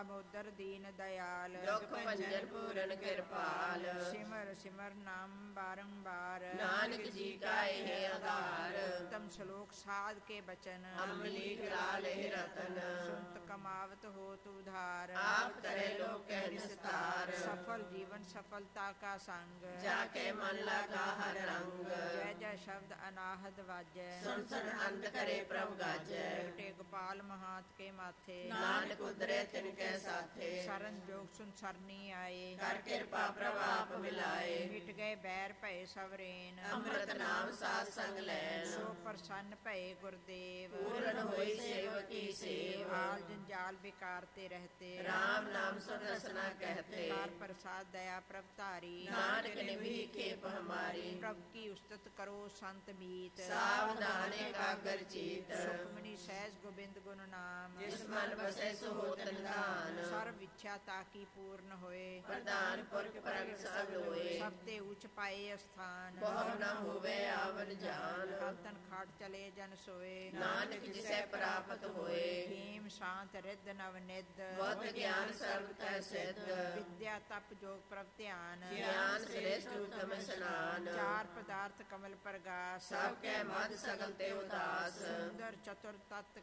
दामोदर दीन दयाल दुख भंजन पूरन कृपाल सिमर सिमर नाम बारंबार नानक जी का यह आधार उत्तम श्लोक साध के बचन अमलीक लाल रतन सुनत कमावत हो तू धार आप करे लोग कह निस्तार सफल जीवन सफलता का संग जाके मन लगा हर रंग जय जय शब्द अनाहद वाजै सुन सुन अंत करे प्रभु गाजै बेटे गोपाल महात के माथे नानक उदरे तिनके साथे शरण जोग सुन सरनी आए कर कृपा प्रभाप मिलाए मिट गए बैर भय सवरेन अमृत नाम साध संग लैन सो प्रसन्न भय गुरुदेव पूर्ण होई सेवकी सेव हाल जंजाल बेकारते रहते राम नाम सुन रसना कहते कार प्रसाद दया प्रभतारी नानक निभी खेप हमारी प्रभु की उस्तत करो संत मीत सावधान एकाग्र चित सुखमणि सहज गोबिंद गुण नाम जिस मन बसे सो होत निधान सर्व इच्छा ताकी पूर्ण होए प्रदान पुरख प्रगट सब लोए सबते उच्च पाए स्थान बहु न होवे आवन जान खातन खाट चले जन सोए नानक जिसे प्राप्त होए हेम शांत रिद्ध नव निध बुद्ध ज्ञान सर्व तह सिद्ध विद्या तप जोग प्रभ ध्यान ज्ञान श्रेष्ठ उत्तम स्नान चार पदार्थ कमल प्रगास सब के मद सकल ते उदास सुंदर चतुर तत्